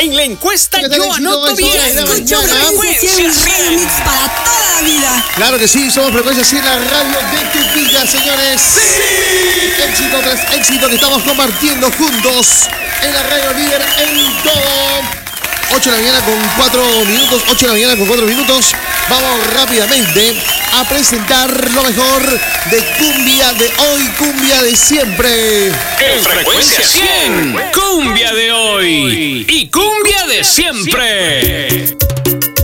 En la encuesta yo anoto bien. Escucho Frecuencia 100 remix para toda la vida. Claro que sí, somos Frecuencia 100, la radio de tu vida, señores. ¡Sí! Éxito tras éxito que estamos compartiendo juntos en la radio líder en todo. 8 de la mañana con 4 minutos, 8 de la mañana con 4 minutos. Vamos rápidamente a presentar lo mejor de cumbia de hoy, cumbia de siempre. En Frecuencia 100, cumbia de hoy y cumbia de siempre.